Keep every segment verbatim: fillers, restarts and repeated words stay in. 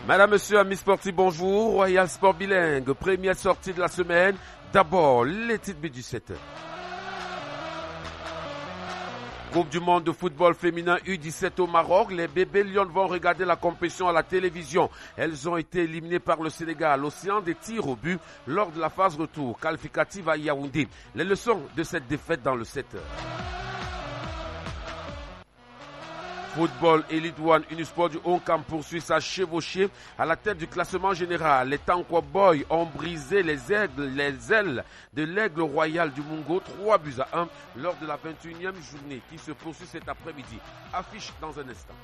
Madame, Monsieur, amis sportifs, bonjour. Royal Sport Bilingue, première sortie de la semaine. D'abord, les titres B dix-sept. Coupe du monde de football féminin U dix-sept au Maroc. Les bébés Lions vont regarder la compétition à la télévision. Elles ont été éliminées par le Sénégal, l'océan des tirs au but, lors de la phase retour qualificative à Yaoundé. Les leçons de cette défaite dans le sept. Football Elite One, Unisport du Haut-Camp poursuit sa chevauchée à la tête du classement général. Les Tankwa Boys ont brisé les ailes, les ailes de l'aigle royal du Mungo, trois buts à un lors de la vingt et unième journée qui se poursuit cet après-midi. Affiche dans un instant.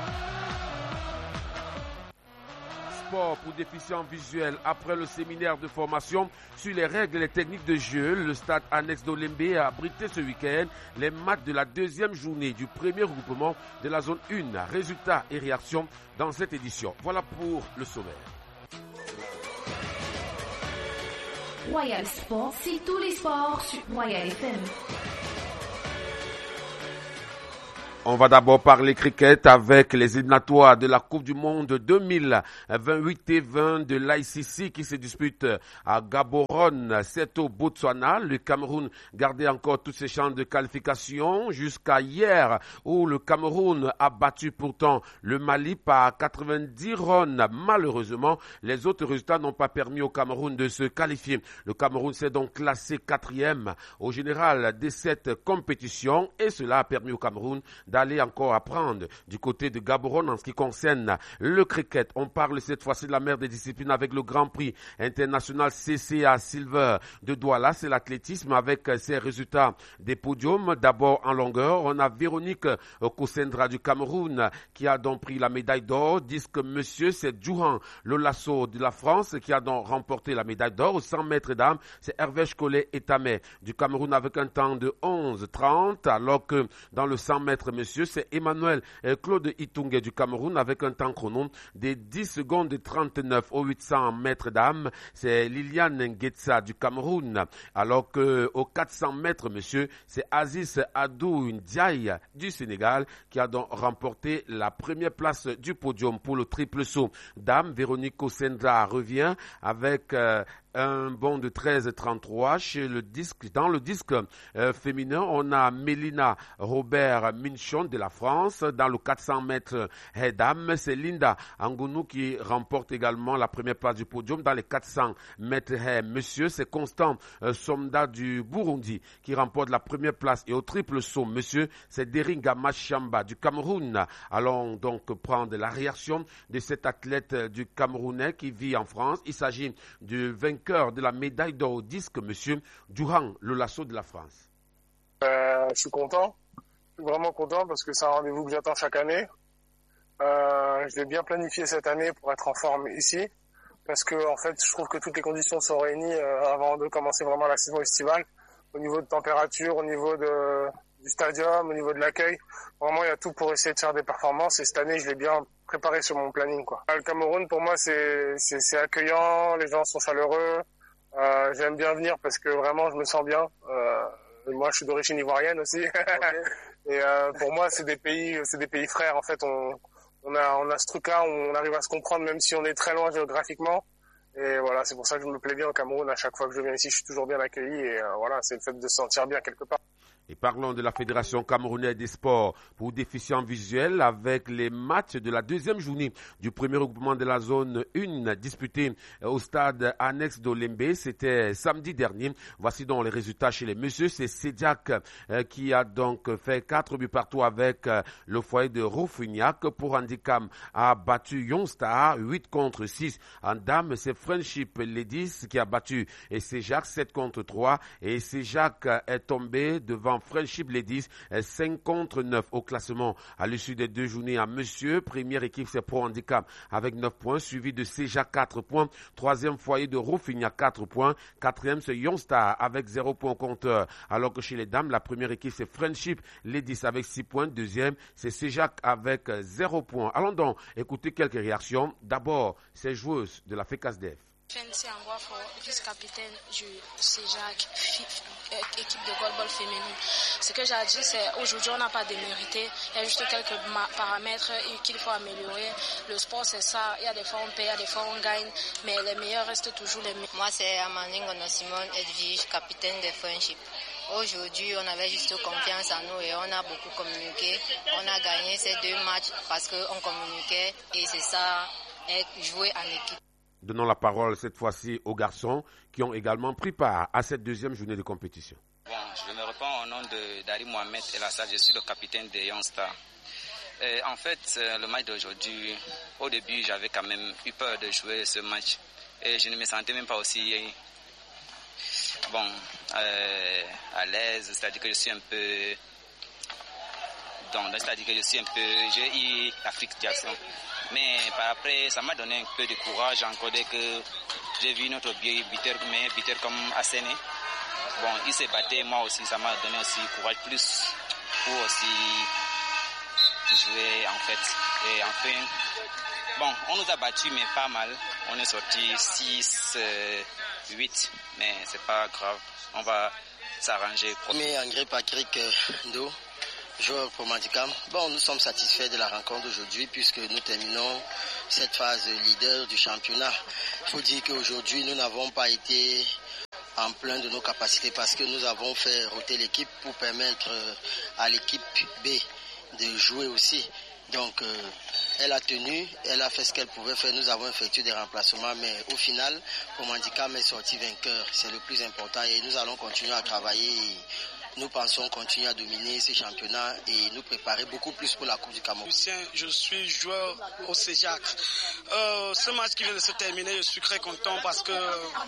Sport pour déficients visuels. Après le séminaire de formation sur les règles et les techniques de jeu, le stade annexe d'Olembe a abrité ce week-end les matchs de la deuxième journée du premier regroupement de la zone un. Résultats et réactions dans cette édition. Voilà pour le sommaire. Royal Sport, c'est tous les sports sur Royal F M. On va d'abord parler cricket avec les éliminatoires de la Coupe du Monde deux mille vingt-huit et vingt de l'I C C qui se dispute à Gaborone. C'est au Botswana. Le Cameroun gardait encore toutes ses chances de qualification jusqu'à hier où le Cameroun a battu pourtant le Mali par quatre-vingt-dix runs. Malheureusement, les autres résultats n'ont pas permis au Cameroun de se qualifier. Le Cameroun s'est donc classé quatrième au général de cette compétition et cela a permis au Cameroun d'aller encore apprendre du côté de Gaborone en ce qui concerne le cricket. On parle cette fois-ci de la mère des disciplines avec le Grand Prix international C C A Silver de Douala. C'est l'athlétisme avec ses résultats des podiums. D'abord en longueur, on a Véronique Kosendra du Cameroun qui a donc pris la médaille d'or. Disque monsieur, c'est Djouhan Lolasso de la France qui a donc remporté la médaille d'or. Au cent mètres dames, c'est Hervé Collet Etamé du Cameroun avec un temps de onze trente, alors que dans le cent mètres monsieur, c'est Emmanuel Claude Itungue du Cameroun avec un temps chrono de dix secondes trente-neuf au huit cents mètres dames. C'est Liliane Ngetsa du Cameroun. Alors que au quatre cents mètres, monsieur, c'est Aziz Adou Ndiaye du Sénégal qui a donc remporté la première place du podium pour le triple saut. Dame, Véronique Kosendra revient avec euh, un bond de treize trente-trois chez le disque. Dans le disque euh, féminin, on a Mélina Robert Minchon de la France. Dans le quatre cents mètres hey, dames, c'est Linda Angounou qui remporte également la première place du podium. Dans les quatre cents mètres hey, monsieur, c'est Constant euh, Somda du Burundi qui remporte la première place. Et au triple saut, monsieur, c'est Deringa Machamba du Cameroun. Allons donc prendre la réaction de cet athlète du Camerounais qui vit en France. Il s'agit du vainqueur de la médaille d'or au disque, monsieur Djouhan Lolasso de la France. Euh, je suis content, je suis vraiment content parce que c'est un rendez-vous que j'attends chaque année. Euh, je l'ai bien planifié cette année pour être en forme ici parce que en fait, je trouve que toutes les conditions sont réunies euh, avant de commencer vraiment la saison estivale. Au niveau de température, au niveau de, du stadium, au niveau de l'accueil, vraiment il y a tout pour essayer de faire des performances et cette année je l'ai bien préparé sur mon planning, quoi. Le Cameroun, pour moi, c'est, c'est, c'est accueillant, les gens sont chaleureux, euh, j'aime bien venir parce que vraiment, je me sens bien. Euh, moi, je suis d'origine ivoirienne aussi. Okay. Et euh, pour moi, c'est des pays, c'est des pays frères. En fait, on, on a, on a ce truc-là où on arrive à se comprendre, même si on est très loin géographiquement. Et voilà, c'est pour ça que je me plais bien au Cameroun. À chaque fois que je viens ici, je suis toujours bien accueilli. Et euh, voilà, c'est le fait de se sentir bien quelque part. Et parlons de la Fédération camerounaise des sports pour déficients visuels avec les matchs de la deuxième journée du premier regroupement de la zone un disputé au stade annexe d'Olembe. C'était samedi dernier. Voici donc les résultats chez les messieurs. C'est Sédiak euh, qui a donc fait quatre buts partout avec euh, le foyer de Roufougnac. Pour Handicam a battu Youngstar huit contre six. En dames, c'est Friendship Ladies qui a battu et Séjac sept contre trois. Et Séjac est tombé devant Friendship Ladies, cinq contre neuf au classement. À l'issue des deux journées à monsieur, première équipe c'est Pro Handicap avec neuf points, suivi de Seja quatre points, troisième foyer de Roufougnac quatre points, quatrième c'est Youngstar avec zéro point au compteur. Alors que chez les dames, la première équipe c'est Friendship Ladies avec six points, deuxième c'est Sejac avec zéro point. Allons donc écouter quelques réactions. D'abord, ces joueuses de la FECASDEF. Fancy Angwafo, vice-capitaine du CEJAC, équipe de goalball féminine. Ce que j'ai dit, c'est aujourd'hui on n'a pas démérité. Il y a juste quelques paramètres qu'il faut améliorer. Le sport, c'est ça. Il y a des fois on paye, il y a des fois on gagne, mais les meilleurs restent toujours les meilleurs. Moi, c'est Amandine Simone Edwige, capitaine de Friendship. Aujourd'hui, on avait juste confiance en nous et on a beaucoup communiqué. On a gagné ces deux matchs parce qu'on communiquait et c'est ça, jouer en équipe. Donnons la parole cette fois-ci aux garçons qui ont également pris part à cette deuxième journée de compétition. Bon, je me réponds au nom de Dari Mohamed El Assad, je suis le capitaine de Young Star. Et en fait, le match d'aujourd'hui, au début, j'avais quand même eu peur de jouer ce match. Et je ne me sentais même pas aussi bon, euh, à l'aise, c'est-à-dire que je suis un peu... Donc, c'est-à-dire que je suis un peu... J'ai eu la fluctuation. Mais par après, ça m'a donné un peu de courage encore dès que j'ai vu notre buteur, mais buteur comme Asséné. Bon, il s'est battu, moi aussi, ça m'a donné aussi courage plus pour aussi jouer en fait. Et enfin, bon, on nous a battus, mais pas mal. On est sorti six, huit, mais c'est pas grave. On va s'arranger. Mais André Patrick Ndo, joueur pour Mandicam. Bon, nous sommes satisfaits de la rencontre d'aujourd'hui puisque nous terminons cette phase leader du championnat. Il faut dire qu'aujourd'hui, nous n'avons pas été en plein de nos capacités parce que nous avons fait roter l'équipe pour permettre à l'équipe B de jouer aussi. Donc, euh, elle a tenu, elle a fait ce qu'elle pouvait faire. Nous avons effectué des remplacements, mais au final, Mandicam est sorti vainqueur. C'est le plus important et nous allons continuer à travailler. Nous pensons continuer à dominer ces championnats et nous préparer beaucoup plus pour la Coupe du Cameroun. Lucien, je suis joueur au CEJAC. Euh, ce match qui vient de se terminer, je suis très content parce que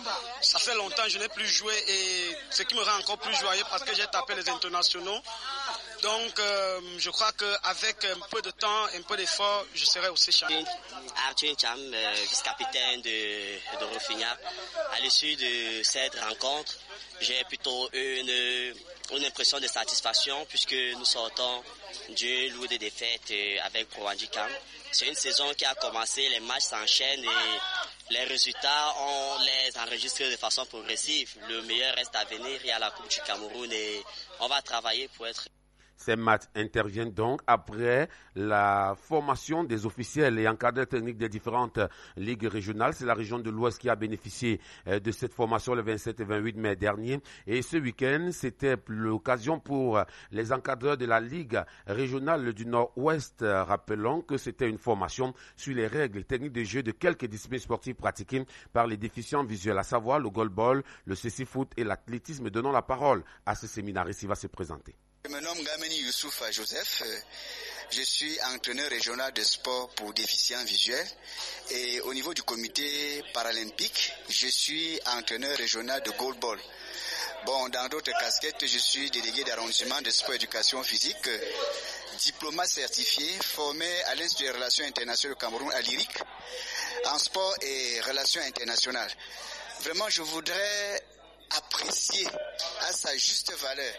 ça fait longtemps que je n'ai plus joué et ce qui me rend encore plus joyeux parce que j'ai tapé les internationaux. Donc euh, je crois qu'avec un peu de temps, un peu d'effort, je serai aussi champion. Arthur Cham, euh, vice-capitaine de, de Rufinia. À l'issue de cette rencontre, j'ai plutôt une, une impression de satisfaction puisque nous sortons d'une lourde défaite avec Pro-Handicap. C'est une saison qui a commencé, les matchs s'enchaînent et les résultats, on les enregistre de façon progressive. Le meilleur reste à venir, il y a la Coupe du Cameroun et on va travailler pour être... Ces matchs interviennent donc après la formation des officiels et encadreurs techniques des différentes ligues régionales. C'est la région de l'Ouest qui a bénéficié de cette formation le vingt-sept et vingt-huit mai dernier. Et ce week-end, c'était l'occasion pour les encadreurs de la Ligue régionale du Nord-Ouest. Rappelons que c'était une formation sur les règles techniques de jeu de quelques disciplines sportives pratiquées par les déficients visuels, à savoir le goalball, le C C foot et l'athlétisme. Donnons la parole à ce séminariste qui va se présenter. Je me nomme Gameni Youssouf Joseph, je suis entraîneur régional de sport pour déficients visuels et au niveau du comité paralympique, je suis entraîneur régional de goalball. Bon, dans d'autres casquettes, je suis délégué d'arrondissement de sport et éducation physique, diplomate certifié, formé à l'Institut des relations internationales du Cameroun à l'I R I C, en sport et relations internationales. Vraiment, je voudrais apprécier à sa juste valeur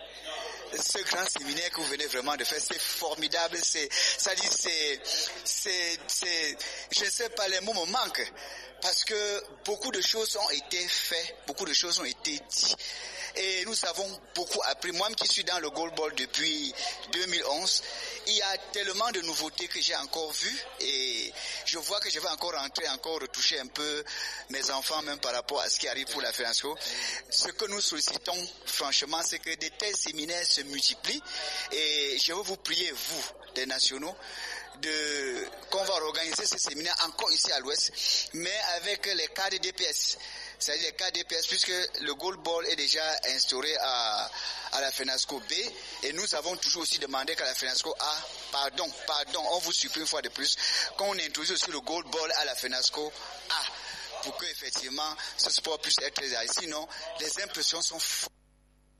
ce grand séminaire que vous venez vraiment de faire. C'est formidable, c'est, ça dit, c'est, c'est, c'est, je sais pas, les mots me manquent parce que beaucoup de choses ont été faites, beaucoup de choses ont été dites. Et nous avons beaucoup appris. Moi qui suis dans le goalball depuis deux mille onze, il y a tellement de nouveautés que j'ai encore vues et je vois que je vais encore rentrer, encore retoucher un peu mes enfants même par rapport à ce qui arrive pour la FENASCO. Ce que nous sollicitons franchement, c'est que de tels séminaires se multiplient et je veux vous prier, vous, des nationaux, de qu'on va organiser ce séminaire encore ici à l'Ouest, mais avec les cas de D P S. C'est-à-dire les cas D P S, puisque le goalball est déjà instauré à, à la FENASCO B, et nous avons toujours aussi demandé qu'à la FENASCO A, pardon, pardon, on vous supprime une fois de plus, qu'on introduise aussi le goalball à la FENASCO A, pour que effectivement ce sport puisse être réalisé. Sinon, les impressions sont fou.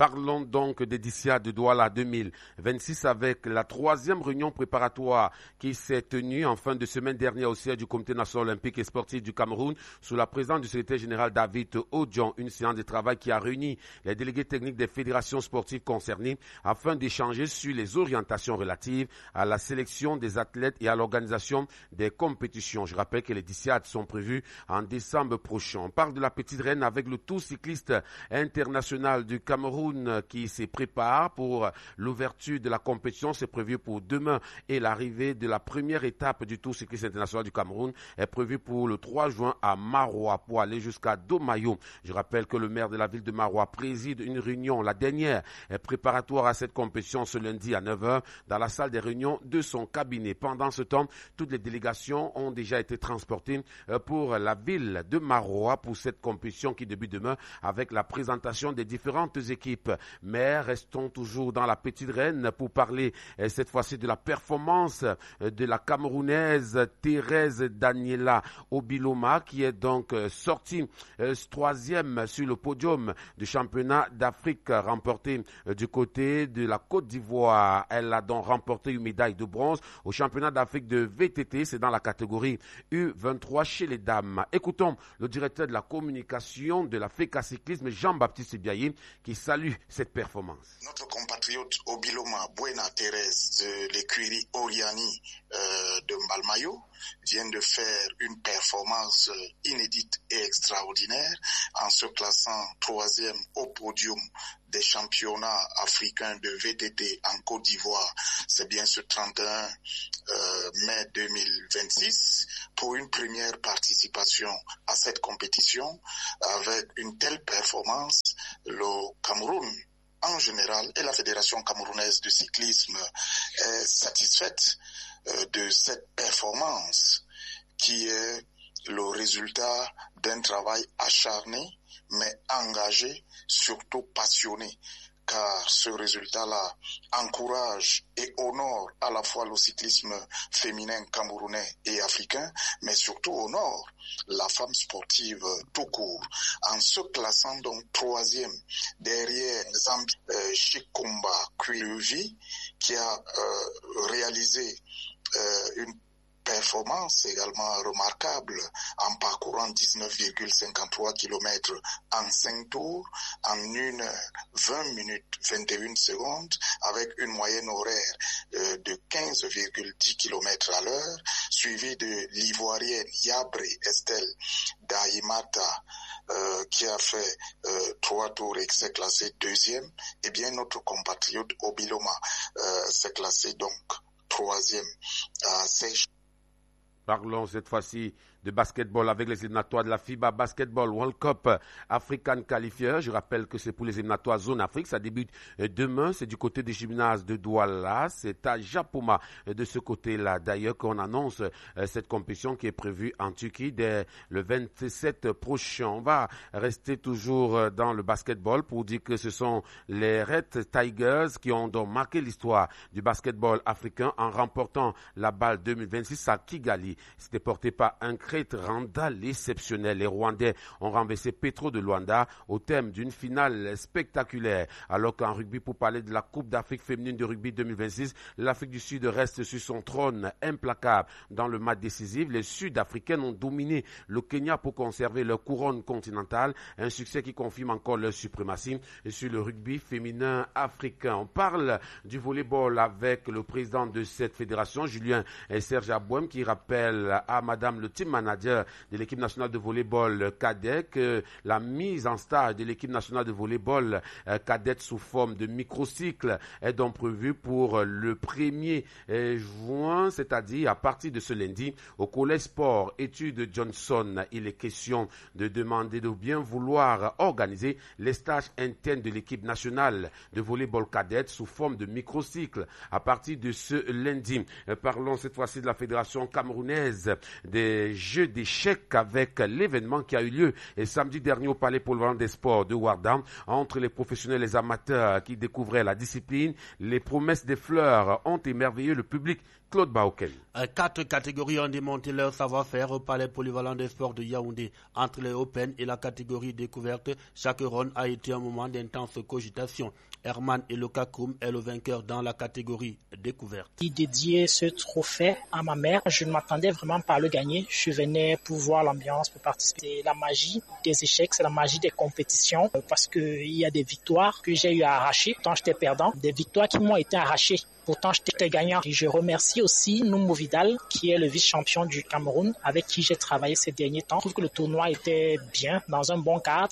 Parlons donc des Dissias de Douala deux mille vingt-six avec la troisième réunion préparatoire qui s'est tenue en fin de semaine dernière au siège du Comité national olympique et sportif du Cameroun sous la présidence du secrétaire général David Odjon. Une séance de travail qui a réuni les délégués techniques des fédérations sportives concernées afin d'échanger sur les orientations relatives à la sélection des athlètes et à l'organisation des compétitions. Je rappelle que les Dissiades sont prévues en décembre prochain. On parle de la petite reine avec le Tour cycliste international du Cameroun qui se prépare pour l'ouverture de la compétition. C'est prévu pour demain et l'arrivée de la première étape du Tour cycliste international du Cameroun est prévue pour le trois juin à Maroua pour aller jusqu'à Domayo. Je rappelle que le maire de la ville de Maroua préside une réunion, la dernière préparatoire à cette compétition ce lundi à neuf heures dans la salle des réunions de son cabinet. Pendant ce temps, toutes les délégations ont déjà été transportées pour la ville de Maroua pour cette compétition qui débute demain avec la présentation des différentes équipes. Mais restons toujours dans la petite reine pour parler cette fois-ci de la performance de la Camerounaise Thérèse Daniela Obiloma qui est donc sortie troisième sur le podium du championnat d'Afrique remporté du côté de la Côte d'Ivoire. Elle a donc remporté une médaille de bronze au championnat d'Afrique de V T T, c'est dans la catégorie U vingt-trois chez les dames. Écoutons le directeur de la communication de la FECA Cyclisme, Jean-Baptiste Biaye, qui salue cette performance. Notre compatriote Obiloma Buena Thérèse de l'écurie Oriani euh, de Mbalmayo vient de faire une performance inédite et extraordinaire en se classant troisième au podium des championnats africains de V T T en Côte d'Ivoire. C'est bien ce trente et un euh, mai deux mille vingt-six pour une première participation à cette compétition. Avec une telle performance, le Cameroun en général et la Fédération camerounaise de cyclisme est satisfaite euh, de cette performance qui est le résultat d'un travail acharné mais engagé, surtout passionné, car ce résultat-là encourage et honore à la fois le cyclisme féminin camerounais et africain, mais surtout honore la femme sportive tout court, en se classant donc troisième derrière Zambi euh, Chikumba Kwiluvi, qui a euh, réalisé euh, une performance également remarquable en parcourant dix-neuf virgule cinquante-trois kilomètres en cinq tours en une heure vingt minutes vingt et une secondes avec une moyenne horaire euh, de quinze virgule dix kilomètres à l'heure, suivi de l'ivoirienne Yabre Estelle Daimata euh, qui a fait euh, trois tours et qui s'est classé deuxième. Et bien notre compatriote Obiloma euh, s'est classé donc troisième à seize. Parlons cette fois-ci de basketball avec les éliminatoires de la FIBA Basketball World Cup African Qualifier. Je rappelle que c'est pour les éliminatoires zone Afrique. Ça débute demain. C'est du côté des gymnases de Douala. C'est à Japoma de ce côté-là. D'ailleurs, qu'on annonce cette compétition qui est prévue en Turquie dès le vingt-sept prochain. On va rester toujours dans le basketball pour dire que ce sont les Red Tigers qui ont donc marqué l'histoire du basketball africain en remportant la balle deux mille vingt-six à Kigali. C'était porté par un Randall exceptionnel. Les Rwandais ont renversé Petro de Luanda au thème d'une finale spectaculaire. Alors qu'en rugby, pour parler de la Coupe d'Afrique féminine de rugby deux mille vingt-six, l'Afrique du Sud reste sur son trône implacable. Dans le match décisif, les Sud-Africaines ont dominé le Kenya pour conserver leur couronne continentale. Un succès qui confirme encore leur suprématie sur le rugby féminin africain. On parle du volleyball avec le président de cette fédération, Julien Serge Abouem, qui rappelle à madame le team manager de l'équipe nationale de volleyball cadet que la mise en stage de l'équipe nationale de volleyball cadette sous forme de microcycle est donc prévue pour le premier juin, c'est-à-dire à partir de ce lundi au Collège Sport Études Johnson. Il est question de demander de bien vouloir organiser les stages internes de l'équipe nationale de volleyball cadette sous forme de microcycle à partir de ce lundi. Parlons cette fois-ci de la Fédération camerounaise des jeux d'échecs avec l'événement qui a eu lieu et samedi dernier au Palais Polyvalent des Sports de Ouardan entre les professionnels et les amateurs qui découvraient la discipline. Les promesses des fleurs ont émerveillé le public Claude Baoken. Quatre catégories ont démonté leur savoir-faire au palais polyvalent des sports de Yaoundé. Entre les Open et la catégorie découverte, chaque round a été un moment d'intense cogitation. Herman Elokakoum est le vainqueur dans la catégorie découverte. J'ai dédié ce trophée à ma mère. Je ne m'attendais vraiment pas à le gagner. Je venais pour voir l'ambiance, pour participer. C'est la magie des échecs, c'est la magie des compétitions parce qu'il y a des victoires que j'ai eu à arracher quand j'étais perdant, des victoires qui m'ont été arrachées. Pourtant, j'étais gagnant. Et je remercie aussi Noumo Vidal, qui est le vice-champion du Cameroun, avec qui j'ai travaillé ces derniers temps. Je trouve que le tournoi était bien, dans un bon cadre.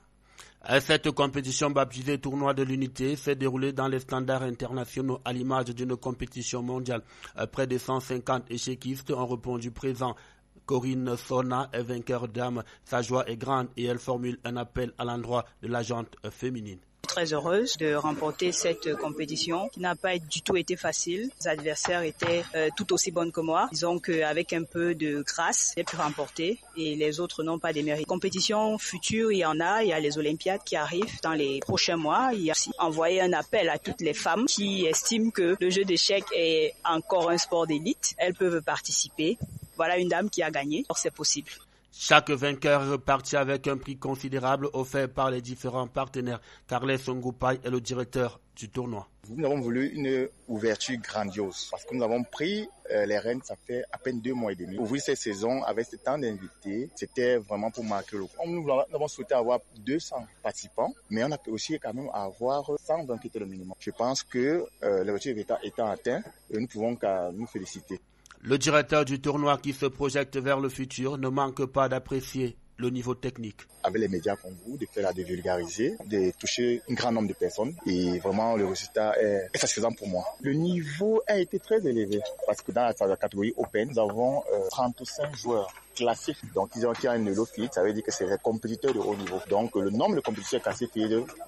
Cette compétition baptisée Tournoi de l'Unité s'est déroulée dans les standards internationaux à l'image d'une compétition mondiale. Près de cent cinquante échequistes ont répondu présent. Corinne Sona est vainqueur d'âme. Sa joie est grande et elle formule un appel à l'endroit de la gente féminine. Très heureuse de remporter cette compétition qui n'a pas du tout été facile. Les adversaires étaient euh, tout aussi bonnes que moi. Disons qu'avec un peu de grâce, j'ai pu remporter et les autres n'ont pas démérité. Compétition future, il y en a. Il y a les Olympiades qui arrivent dans les prochains mois. Il y a aussi envoyé un appel à toutes les femmes qui estiment que le jeu d'échecs est encore un sport d'élite. Elles peuvent participer. Voilà une dame qui a gagné. Alors c'est possible. Chaque vainqueur est reparti avec un prix considérable offert par les différents partenaires. Carles Songoupaï est le directeur du tournoi. Nous avons voulu une ouverture grandiose parce que nous avons pris euh, les rênes, ça fait à peine deux mois et demi. Ouvrir cette saison avec ce temps d'invités, c'était vraiment pour marquer le coup. Nous avons souhaité avoir deux cents participants, mais on a aussi quand même avoir cent vingt qui était le minimum. Je pense que euh, l'objectif étant atteint, nous pouvons qu'à nous féliciter. Le directeur du tournoi qui se projette vers le futur ne manque pas d'apprécier le niveau technique. Avec les médias comme vous, de faire la de vulgariser, de toucher un grand nombre de personnes et vraiment le résultat est, est satisfaisant pour moi. Le niveau a été très élevé parce que dans la, la catégorie Open, nous avons euh, trente-cinq joueurs classés. Donc ils ont qui ont une elo field, ça veut dire que c'est des compétiteurs de haut niveau. Donc le nombre de compétiteurs classés est de